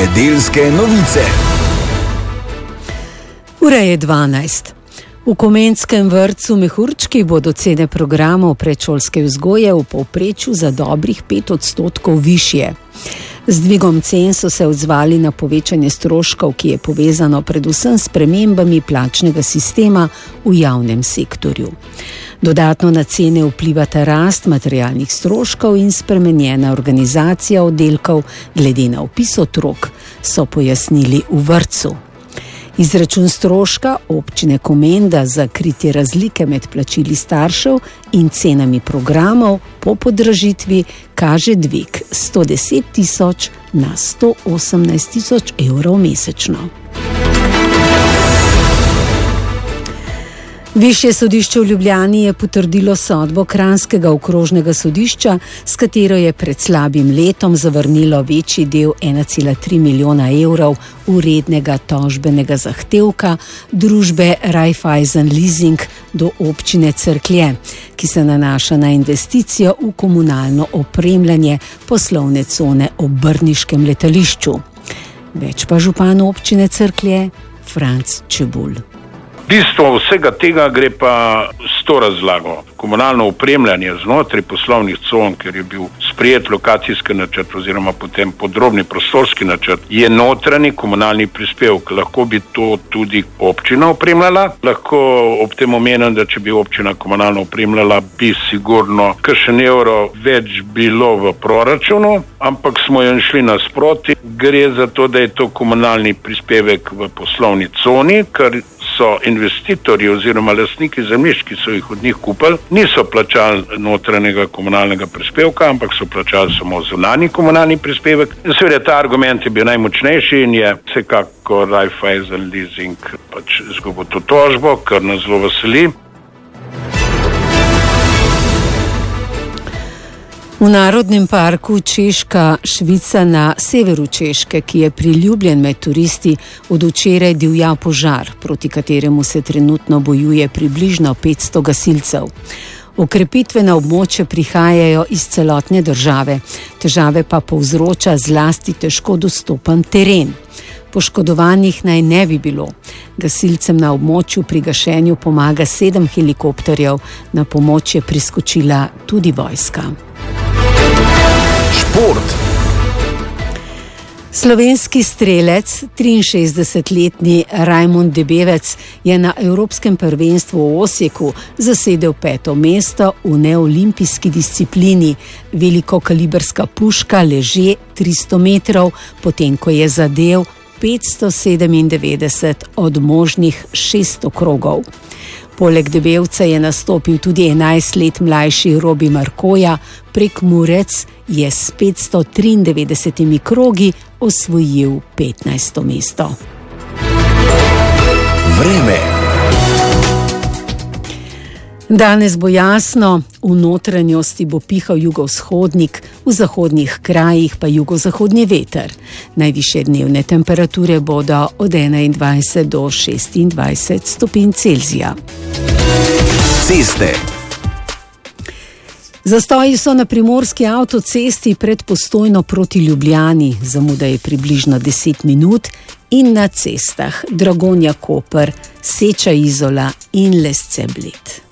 Nedeljske novice. Ura je 12. V Komenskem vrtcu Mehurčki bodo cene programov predšolske vzgoje v povprečju za dobrih 5% višje. Z dvigom cen so se odzvali na povečanje stroškov, ki je povezano predvsem s spremembami plačnega sistema v javnem sektorju. Dodatno na cene vplivata rast materialnih stroškov in spremenjena organizacija oddelkov glede na vpis otrok, so pojasnili v vrtcu. Izračun stroška občine Komenda za kritje razlike med plačili staršev in cenami programov po podražitvi kaže dvig 110 tisoč na 118 tisoč evrov mesečno. Višje sodišče v Ljubljani je potrdilo sodbo kranjskega okrožnega sodišča, s katero je pred slabim letom zavrnilo večji del 1,3 milijona evrov urednega tožbenega zahtevka družbe Raiffeisen Leasing do občine Cerklje, ki se nanaša na investicijo v komunalno opremljanje poslovne cone ob Brniškem letališču. Več pa župan občine Cerklje, Franc Čebulj. Bistvo vsega tega gre pa s to razlago. Komunalno opremljanje znotraj poslovnih con, ker je bil sprejet lokacijski načrt oziroma potem podrobni prostorski načrt, je notranji komunalni prispevek. Lahko bi to tudi občina opremljala. Lahko ob tem omenim, da če bi občina komunalno opremljala, bi sigurno kakšen evro več bilo v proračunu, ampak smo jim šli nasproti. Gre za to, da je to komunalni prispevek v poslovni coni, ker so investitorji oziroma lastniki zemljišč, ki so jih od njih kupili, niso plačali notranjega komunalnega prispevka, ampak so plačali samo zunanji komunalni prispevek. In seveda ta argument je bil najmočnejši in je vsekakor Raiffeisen Leasing izgubil to tožbo, kar nas zelo veseli. V Narodnem parku Češka Švica na severu Češke, ki je priljubljen med turisti, od včeraj divja požar, proti kateremu se trenutno bojuje približno 500 gasilcev. Okrepitve na območje prihajajo iz celotne države, težave pa povzroča zlasti težko dostopen teren. Poškodovanih naj ne bi bilo. Gasilcem na območju pri gašenju pomaga 7 helikopterjev, na pomoč je priskočila tudi vojska. Šport. Slovenski strelec, 63-letni Rajmond Debevec, je na Evropskem prvenstvu v Osijeku zasedel 5. mesto v neolimpijski disciplini velikokaliberska puška leže 300 metrov, potem ko je zadel 597 od možnih 600 krogov. Poleg Debevca je nastopil tudi 11 let mlajši Robi Markoja, Prekmurec je s 593 krogi osvojil 15. mesto. Vreme. Danes bo jasno, v notranjosti bo pihal jugovzhodnik, v zahodnih krajih pa jugozahodni veter. Najvišje dnevne temperature bodo od 21 do 26 stopinj Celzija. Ceste. Zastoji so na primorski avtocesti pred Postojno proti Ljubljani, zamuda je približno 10 minut, in na cestah Dragonja Koper, Seča Izola in Lesce Bled.